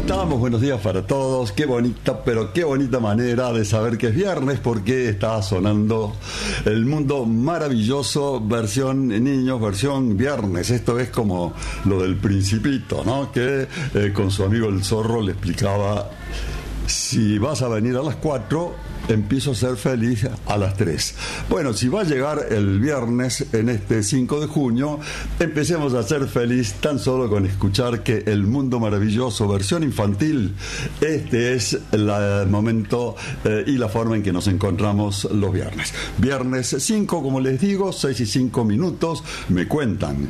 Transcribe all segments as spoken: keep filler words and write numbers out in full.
estamos? Buenos días para todos. Qué bonita, pero qué bonita manera de saber que es viernes, porque está sonando El Mundo Maravilloso, versión niños, versión viernes. Esto es como lo del Principito, ¿no? Que eh, con su amigo el zorro le explicaba: si vas a venir a las cuatro, empiezo a ser feliz a las tres. Bueno, si va a llegar el viernes, en este cinco de junio, empecemos a ser feliz tan solo con escuchar que El Mundo Maravilloso, versión infantil, este es la, el momento eh, y la forma en que nos encontramos los viernes. Viernes cinco, como les digo, seis y cinco minutos, me cuentan.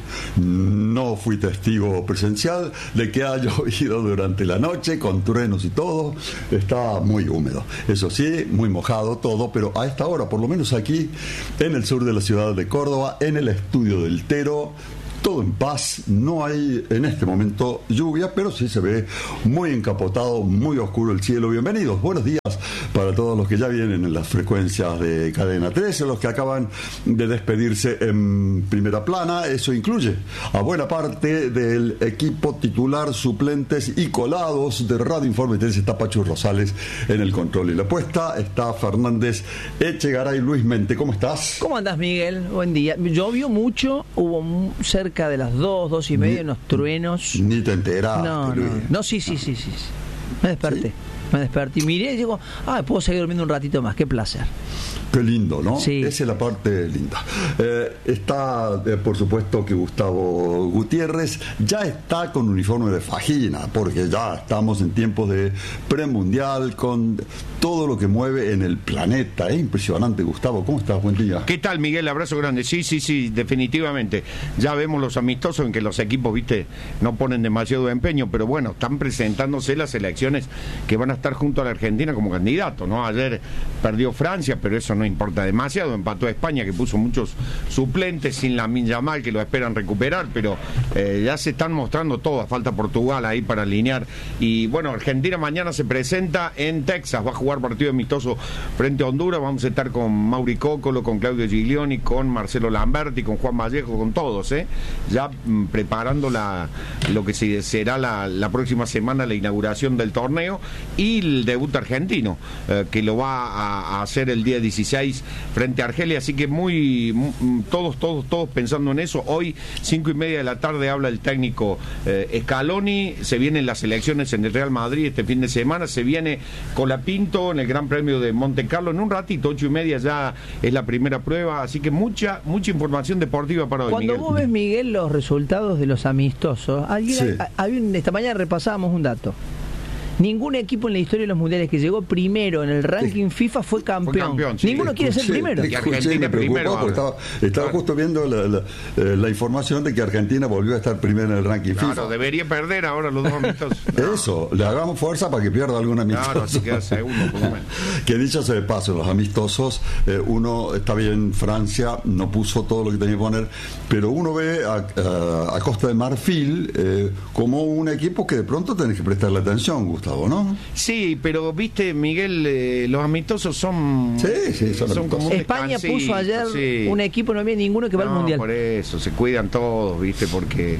No fui testigo presencial de que ha llovido durante la noche, con truenos y todo. Está muy húmedo, eso sí, muy mojado todo, pero a esta hora, por lo menos aquí en el sur de la ciudad de Córdoba, en el estudio del Tero, todo en paz. No hay en este momento lluvia, pero sí se ve muy encapotado, muy oscuro el cielo. Bienvenidos, buenos días para todos los que ya vienen en las frecuencias de Cadena trece, los que acaban de despedirse en primera plana. Eso incluye a buena parte del equipo titular, suplentes y colados de Radio Informe trece. Está Pachu Rosales en el control y la puesta. Está Fernández Echegaray. Luis Mente, ¿cómo estás? ¿Cómo andás, Miguel? Buen día. Llovió mucho, hubo cerca de las dos, dos y media, unos truenos. Ni te enteraste, no, Luis. No, no, sí, sí, sí, sí. Me desperté. ¿Sí? Me desperté y miré y digo, ah, puedo seguir durmiendo un ratito más, qué placer. Qué lindo, ¿no? Sí. Esa es la parte linda. Eh, está, eh, por supuesto, que Gustavo Gutiérrez ya está con uniforme de fajina, porque ya estamos en tiempos de premundial, con todo lo que mueve en el planeta. Es impresionante, Gustavo. ¿Cómo estás? Buen día. ¿Qué tal, Miguel? Abrazo grande. Sí, sí, sí, definitivamente. Ya vemos los amistosos en que los equipos, viste, no ponen demasiado empeño, pero bueno, están presentándose las selecciones que van a estar junto a la Argentina como candidato, ¿no? Ayer perdió Francia, pero eso no importa demasiado. Empató a España, que puso muchos suplentes, sin Lamine Yamal, que lo esperan recuperar, pero eh, ya se están mostrando todas. Falta Portugal ahí para alinear. Y bueno, Argentina mañana se presenta en Texas, va a jugar partido amistoso frente a Honduras. Vamos a estar con Mauri Cócolo, con Claudio Giglioni, con Marcelo Lamberti, con Juan Vallejo, con todos, ¿eh? Ya mm, preparando la, lo que se, será la, la próxima semana, la inauguración del torneo y el debut argentino, eh, que lo va a, a hacer el día dieciséis frente a Argelia, así que muy, muy todos, todos, todos pensando en eso. Hoy, cinco y media de la tarde, habla el técnico eh, Scaloni. Se vienen las elecciones en el Real Madrid este fin de semana, se viene Colapinto en el Gran Premio de Monte Carlo en un ratito, ocho y media ya es la primera prueba, así que mucha, mucha información deportiva para hoy. Cuando Miguel. vos ves, Miguel, los resultados de los amistosos, alguien, sí. a, a, esta mañana repasábamos un dato. Ningún equipo en la historia de los mundiales que llegó primero en el ranking sí. FIFA fue campeón. Fue campeón sí. Ninguno quiere ser primero. Y Argentina primero. Estaba, estaba claro. justo viendo la, la, la, la información de que Argentina volvió a estar primero en el ranking claro, FIFA. Debería perder ahora los dos amistosos. No. Eso, le hagamos fuerza para que pierda algún amistoso. Claro, así queda segundo, por lo menos. Que dicho sea de paso, los amistosos, eh, uno está bien, Francia no puso todo lo que tenía que poner, pero uno ve a, a, a Costa de Marfil eh, como un equipo que de pronto tenés que prestarle atención, Gustavo, ¿no? Sí, pero viste, Miguel, eh, los amistosos son, sí, sí, son, son como un España puso ayer sí. un equipo, no había ninguno que va no, al mundial. Por eso, se cuidan todos, viste, porque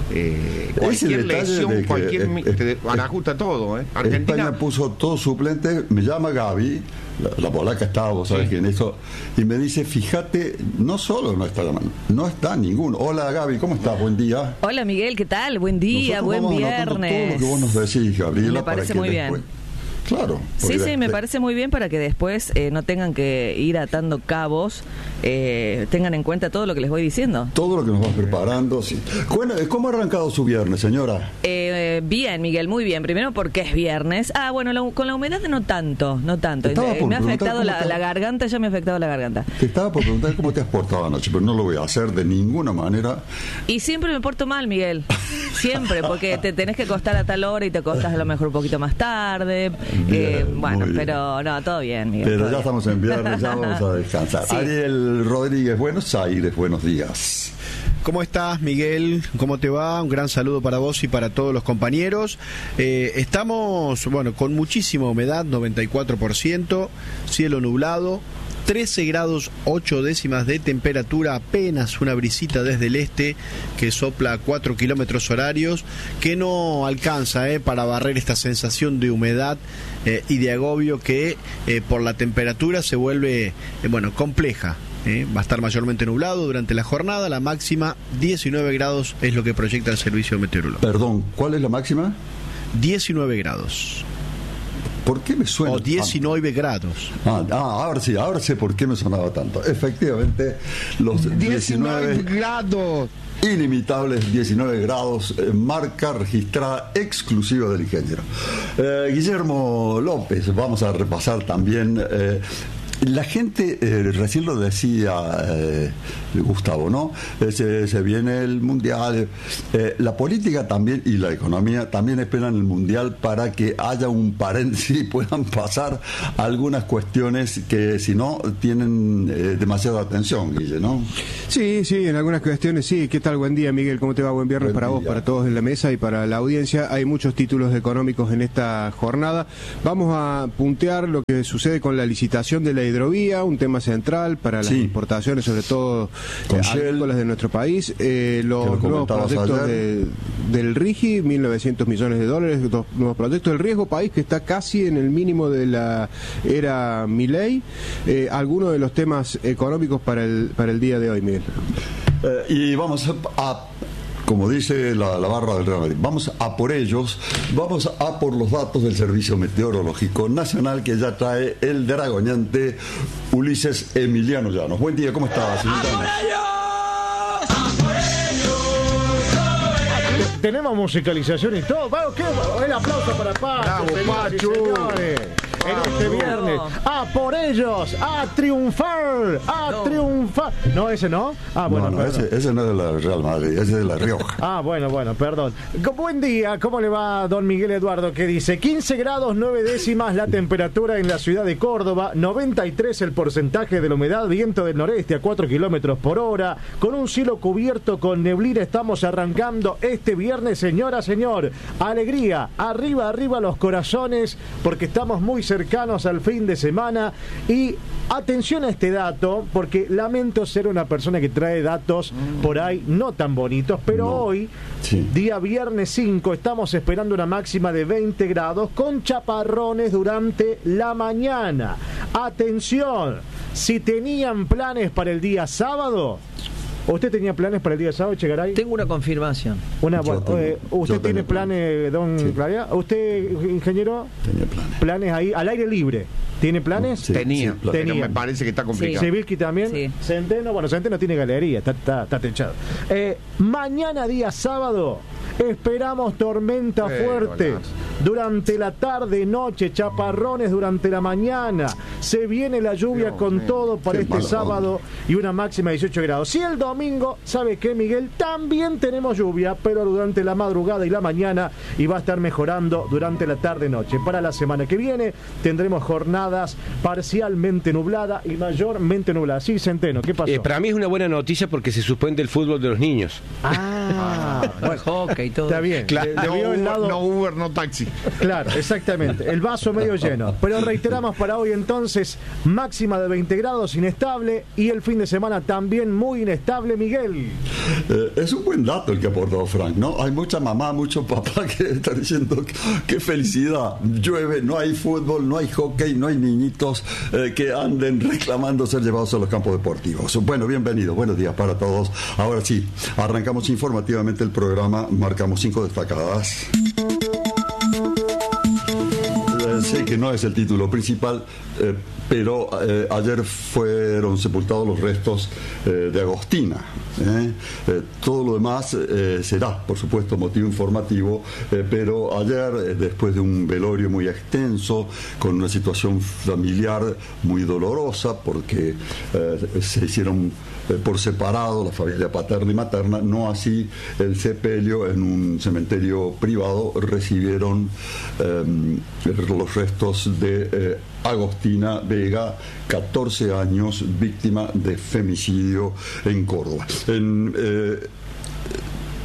eh, cualquier lesión, de que, cualquier eh, eh, te ajusta todo, ¿eh? Argentina España puso todo suplente, me llama Gaby, la, la polaca estaba, vos sabés sí. quién es eso, y me dice, fíjate, no solo no está no está ninguno. Hola Gaby, ¿cómo estás? Buen día. Hola Miguel, ¿qué tal? Buen día, Nosotros buen vamos viernes. Todo lo que vos nos decís, Gabriela, me parece para muy que bien. Después... Claro. Sí, sí, me parece muy bien para que después eh, no tengan que ir atando cabos, eh, tengan en cuenta todo lo que les voy diciendo. Todo lo que nos vas preparando, sí. Bueno, ¿cómo ha arrancado su viernes, señora? Eh, bien, Miguel, muy bien. Primero porque es viernes. Ah, bueno, la, con la humedad no tanto, no tanto. Eh, me ha afectado la, la garganta, ya me ha afectado la garganta. Te estaba por preguntar cómo te has portado anoche, pero no lo voy a hacer de ninguna manera. Y siempre me porto mal, Miguel. Siempre, porque te tenés que acostar a tal hora y te acostás a lo mejor un poquito más tarde. Eh, bueno, pero no, todo bien, Miguel. Pero ya bien. Estamos en viernes, ya vamos a descansar. Sí. Ariel Rodríguez, Buenos Aires, buenos días. ¿Cómo estás, Miguel? ¿Cómo te va? Un gran saludo para vos y para todos los compañeros. Eh, estamos, bueno, con muchísima humedad, noventa y cuatro por ciento, cielo nublado, trece grados ocho décimas de temperatura, apenas una brisita desde el este que sopla a cuatro kilómetros horarios, que no alcanza eh, para barrer esta sensación de humedad eh, y de agobio que eh, por la temperatura se vuelve, eh, bueno, compleja. Eh, va a estar mayormente nublado durante la jornada. La máxima diecinueve grados es lo que proyecta el servicio meteorológico. Perdón, ¿cuál es la máxima? diecinueve grados. ¿Por qué me suena? O diecinueve grados. Ah, ah, ahora sí, ahora sé por qué me sonaba tanto. Efectivamente, los diecinueve, diecinueve grados. Inimitables diecinueve grados, eh, marca registrada exclusiva del ingeniero. Eh, Guillermo López, vamos a repasar también. Eh, La gente, eh, recién lo decía eh, Gustavo, ¿no? Eh, se, se viene el Mundial. Eh, la política también y la economía también esperan el Mundial para que haya un paréntesis y puedan pasar algunas cuestiones que si no tienen eh, demasiada atención, Guille, ¿no? Sí, sí, en algunas cuestiones sí. ¿Qué tal? Buen día, Miguel. ¿Cómo te va? Buen viernes. Buen para día. Vos, para todos en la mesa y para la audiencia. Hay muchos títulos económicos en esta jornada. Vamos a puntear lo que sucede con la licitación de la hidrovía, un tema central para las sí. importaciones, sobre todo eh, agrícolas de nuestro país, eh, los nuevos proyectos de, del RIGI, mil novecientos millones de dólares, los nuevos proyectos del riesgo país, que está casi en el mínimo de la era Milei, eh, algunos de los temas económicos para el, para el día de hoy, Miguel. Eh, y vamos a... Como dice la, la barra del Real Madrid, vamos a por ellos, vamos a por los datos del Servicio Meteorológico Nacional que ya trae el dragoneante Ulises Emiliano Llanos. Buen día, ¿cómo estás? ¡A por ellos! ¡A por ellos! Tenemos musicalización y todo. Bueno, ¿qué? El aplauso para Pacho, señoras y señores. En este viernes, a por ellos, a triunfar, a no. triunfar. No, ese no. Ah, bueno, no, no ese, ese no es de la Real Madrid, ese es de La Rioja. Ah, bueno, bueno, perdón. Buen día, ¿cómo le va, don Miguel Eduardo? ¿Qué dice? quince grados nueve décimas la temperatura en la ciudad de Córdoba, noventa y tres el porcentaje de la humedad, viento del noreste a cuatro kilómetros por hora, con un cielo cubierto con neblina. Estamos arrancando este viernes, señora, señor. Alegría, arriba, arriba los corazones, porque estamos muy cerca cercanos al fin de semana. Y atención a este dato, porque lamento ser una persona que trae datos por ahí no tan bonitos, pero no. hoy, sí. día viernes cinco, estamos esperando una máxima de veinte grados con chaparrones durante la mañana. Atención, si tenían planes para el día sábado, ¿usted tenía planes para el día sábado, Chegaray? Tengo una confirmación. Una, bueno, tengo, eh, ¿Usted tiene planes, don sí. Claudia? ¿Usted, ingeniero? Tenía planes. Planes ahí, al aire libre. ¿Tiene planes? Sí, tenía, sí, tenía. Pero me parece que está complicado. Sí. Civilki también. Sí. Centeno, bueno, Centeno tiene galería, está, está, está techado. Eh, mañana, día sábado, esperamos tormenta eh, fuerte. Golazo. Durante la tarde, noche, chaparrones durante la mañana. Se viene la lluvia Dios, con man. todo para Qué este sábado y una máxima de dieciocho grados. Si el domingo, ¿sabe qué, Miguel? También tenemos lluvia, pero durante la madrugada y la mañana, y va a estar mejorando durante la tarde-noche. Para la semana que viene tendremos jornadas parcialmente nubladas y mayormente nubladas. Sí, Centeno, ¿qué pasó? Eh, para mí es una buena noticia porque se suspende el fútbol de los niños. Ah, bueno, hockey y todo. Está bien. Claro, le, le no, el lado... no Uber, no taxi. Claro, exactamente. El vaso medio lleno. Pero reiteramos para hoy entonces, máxima de veinte grados, inestable, y el fin de semana también muy inestable, Miguel. Eh, es un buen dato el que aportó Frank, ¿no? Hay mucha mamá, mucho papá que están diciendo qué felicidad. Llueve, no hay fútbol, no hay hockey, no hay niñitos eh, que anden reclamando ser llevados a los campos deportivos. Bueno, bienvenido, buenos días para todos. Ahora sí, arrancamos informativamente el programa, marcamos cinco destacadas. Sé que no es el título principal, eh, pero eh, ayer fueron sepultados los restos eh, de Agostina. ¿eh? Eh, todo lo demás eh, será, por supuesto, motivo informativo, eh, pero ayer, eh, después de un velorio muy extenso, con una situación familiar muy dolorosa, porque eh, se hicieron eh, por separado la familia paterna y materna, no así el sepelio en un cementerio privado, recibieron eh, los restos de eh, Agostina Vega, catorce años, víctima de femicidio en Córdoba. En, eh,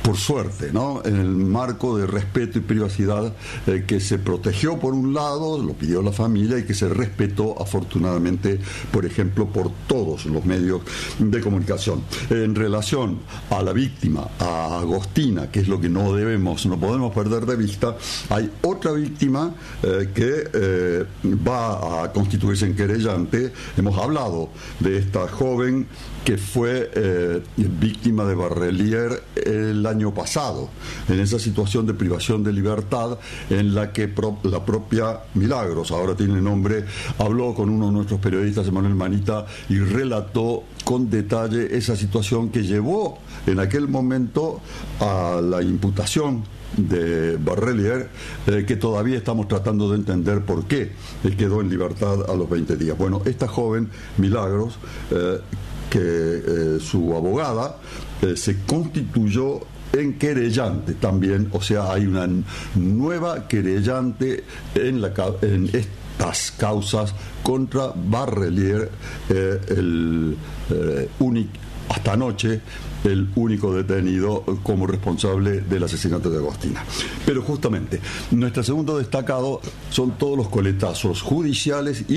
por suerte, ¿no? En el marco de respeto y privacidad eh, que se protegió por un lado, lo pidió la familia, y que se respetó afortunadamente, por ejemplo, por todos los medios de comunicación. En relación a la víctima, a Agostina, que es lo que no debemos, no podemos perder de vista, hay otra víctima eh, que eh, va a constituirse en querellante. Hemos hablado de esta joven que fue eh, víctima de Barrelier el año pasado, en esa situación de privación de libertad en la que pro, la propia Milagros, ahora tiene nombre, habló con uno de nuestros periodistas, Emanuel Manita, y relató con detalle esa situación que llevó en aquel momento a la imputación de Barrelier, eh, que todavía estamos tratando de entender por qué él quedó en libertad a los veinte días. Bueno, esta joven, Milagros, eh, que eh, su abogada eh, se constituyó en querellante también, o sea, hay una nueva querellante en, la, en estas causas contra Barrelier, eh, el eh, único, hasta anoche, el único detenido como responsable del asesinato de Agostina. Pero justamente, nuestro segundo destacado son todos los coletazos judiciales y